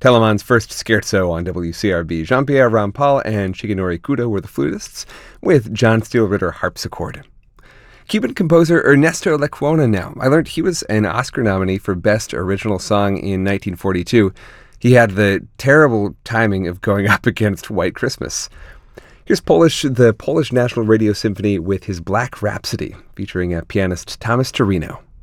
Telemann's first scherzo on WCRB. Jean-Pierre Rampal and Shigenori Kudo were the flutists, with John Steele Ritter harpsichord. Cuban composer Ernesto Lecuona now. I learned he was an Oscar nominee for Best Original Song in 1942. He had the terrible timing of going up against White Christmas. Here's the Polish National Radio Symphony with his Black Rhapsody, featuring pianist Thomas Torino.